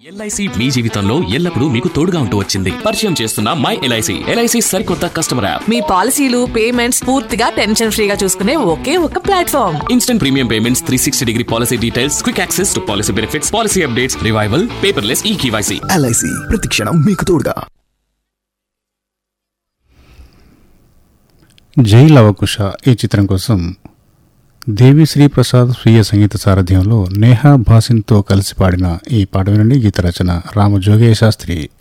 LIC మీ జీవితంలో ఎల్లప్పుడూ మీకు తోడుగా ఉంటూ వచ్చింది. పరిచయం చేస్తున్న మై ఎల్ఐసి. ఎల్ఐసి సరికొత్త కస్టమర్ యాప్. మీ పాలసీలు పేమెంట్స్ పూర్తిగా టెన్షన్ ఫ్రీగా చూసుకునే ఒకే ఒక platform. Instant premium payments, 360 policy details, quick access to policy benefits, policy updates, revival, paperless eKYC. LIC ప్రతిక్షణం మీకు తోడుగా. జై లవకుశ ఈ చిత్రం కోసం దేవిశ్రీ ప్రసాద్ స్వీయ సంగీత సారథ్యంలో నేహా భాసిన్తో కలిసి పాడిన ఈ పాట వినండి. గీత రచన రామజోగయ్య శాస్త్రి.